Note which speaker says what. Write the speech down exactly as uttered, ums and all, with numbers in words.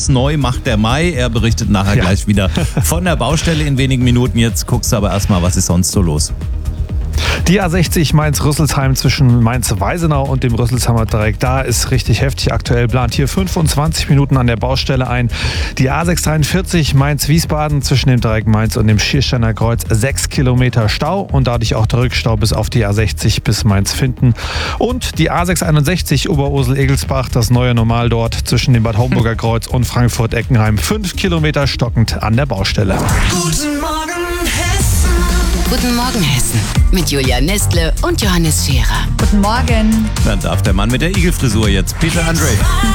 Speaker 1: Was neu macht der Mai? Er berichtet nachher
Speaker 2: Ja.
Speaker 1: gleich wieder von der Baustelle in wenigen Minuten. Jetzt guckst du aber erstmal, was ist sonst so los?
Speaker 2: Die A sechzig Mainz-Rüsselsheim zwischen Mainz-Weisenau und dem Rüsselsheimer Dreieck, da ist richtig heftig aktuell. Plant hier fünfundzwanzig Minuten an der Baustelle ein. Die A sechs dreiundvierzig Mainz-Wiesbaden zwischen dem Dreieck Mainz und dem Schiersteiner Kreuz, sechs Kilometer Stau und dadurch auch der Rückstau bis auf die A sechzig bis Mainz-Finden. Und die A sechs einundsechzig Oberursel-Egelsbach, das neue Normal dort zwischen dem Bad Homburger Kreuz und Frankfurt-Eckenheim, fünf Kilometer stockend an der Baustelle.
Speaker 3: Guten Morgen Hessen.
Speaker 4: Guten Morgen Hessen mit Julia Nestle und Johannes Scherer.
Speaker 5: Guten Morgen.
Speaker 1: Dann darf der Mann mit der Igelfrisur jetzt, Peter Andre.